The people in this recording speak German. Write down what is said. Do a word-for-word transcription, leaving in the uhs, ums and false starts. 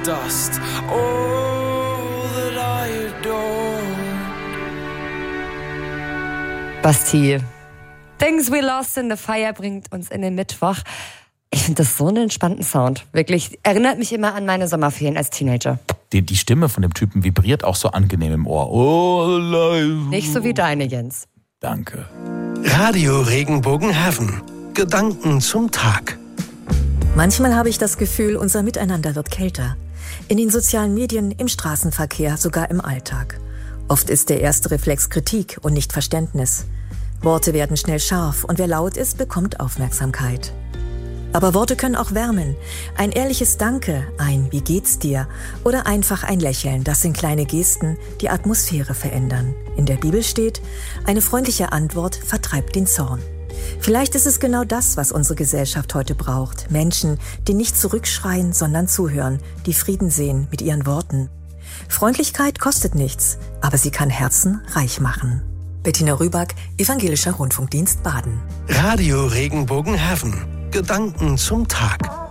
dust. All that I adore. Bastille. Things We Lost in the Fire bringt uns in den Mittwoch. Ich finde das so einen entspannten Sound. Wirklich, erinnert mich immer an meine Sommerferien als Teenager. Die, die Stimme von dem Typen vibriert auch so angenehm im Ohr. Oh, nicht so wie deine, Jens. Danke. Radio Regenbogen Heaven. Gedanken zum Tag. Manchmal habe ich das Gefühl, unser Miteinander wird kälter. In den sozialen Medien, im Straßenverkehr, sogar im Alltag. Oft ist der erste Reflex Kritik und nicht Verständnis. Worte werden schnell scharf und wer laut ist, bekommt Aufmerksamkeit. Aber Worte können auch wärmen. Ein ehrliches Danke, ein Wie geht's dir? Oder einfach ein Lächeln, das sind kleine Gesten, die Atmosphäre verändern. In der Bibel steht, eine freundliche Antwort vertreibt den Zorn. Vielleicht ist es genau das, was unsere Gesellschaft heute braucht. Menschen, die nicht zurückschreien, sondern zuhören, die Frieden sehen mit ihren Worten. Freundlichkeit kostet nichts, aber sie kann Herzen reich machen. Bettina Rüback, Evangelischer Rundfunkdienst Baden. Radio Regenbogen Heaven. Gedanken zum Tag.